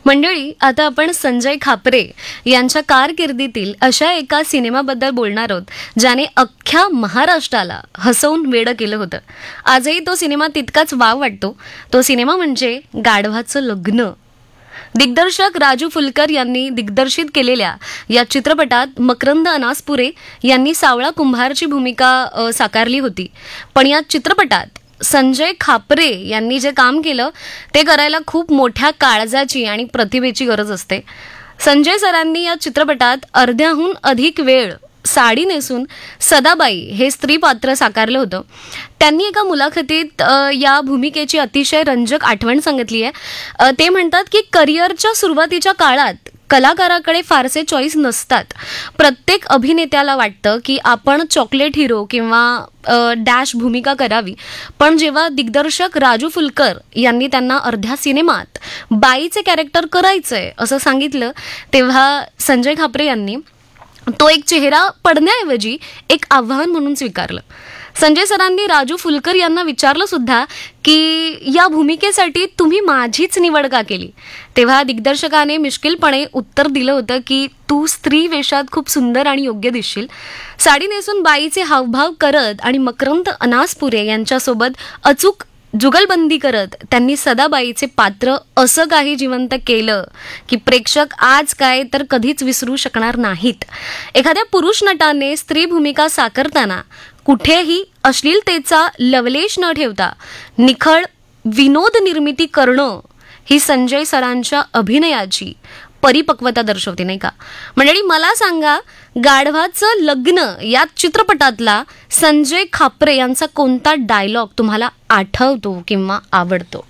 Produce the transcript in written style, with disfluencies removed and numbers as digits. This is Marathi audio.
मंडळी, आता आपण संजय खापरे यांच्या कारकिर्दीतील अशा एका सिनेमाबद्दल बोलणार आहोत ज्याने अख्ख्या महाराष्ट्राला हसवून वेडं केलं होतं. आजही तो सिनेमा तितकाच वाव वाटतो. तो सिनेमा म्हणजे गाढवाचं लग्न. दिग्दर्शक राजू फुलकर यांनी दिग्दर्शित केलेल्या या चित्रपटात मकरंद अनासपुरे यांनी सावळा कुंभारची भूमिका साकारली होती. पण या चित्रपटात संजय खापरे यांनी जे काम केलं ते करायला खूप मोठ्या काळजाची आणि प्रतिभेची गरज असते. संजय सरांनी या चित्रपटात अर्ध्याहून अधिक वेळ साडी नेसून सदाबाई हे स्त्री पात्र साकारलं होतं. त्यांनी एका मुलाखतीत या भूमिकेची अतिशय रंजक आठवण सांगितली आहे. ते म्हणतात की करिअरच्या सुरुवातीच्या काळात कलाकाराकडे फारसे चॉईस नसतात. प्रत्येक अभिनेत्याला वाटतं की आपण चॉकलेट हिरो किंवा डॅश भूमिका करावी. पण जेव्हा दिग्दर्शक राजू फुलकर यांनी त्यांना अर्ध्या सिनेमात बाईचे कॅरेक्टर करायचंय असं सांगितलं, तेव्हा संजय खापरे यांनी तो एक चेहरा पडण्याऐवजी एक आव्हान म्हणून स्वीकारलं. संजय सरांनी राजू फुलकर यांना विचारलं सुद्धा की या भूमिकेसाठी तुम्ही माझीच निवड का केली. तेव्हा दिग्दर्शकाने मिश्किलपणे उत्तर दिलं होतं की तू स्त्री वेशात खूप सुंदर आणि योग्य दिसशील. साडी नेसून बाईचे हावभाव करत आणि मकरंद अनासपुरे यांच्यासोबत अचूक जुगलबंदी करत त्यांनी सदाबाईचे पात्र असं काही जिवंत केलं की प्रेक्षक आज काय तर कधीच विसरू शकणार नाहीत. एखाद्या पुरुष नटाने स्त्री भूमिका साकारताना कुठेही अश्लीलतेचा लवलेश न ठेवता निखळ विनोद निर्मिती करणं ही संजय सरांच्या अभिनयाची परिपक्वता दर्शवते, नाही का? मंडळी, मला सांगा, गाढवाचं लग्न या चित्रपटातला संजय खापरे यांचा कोणता डायलॉग तुम्हाला आठवतो किंवा आवडतो?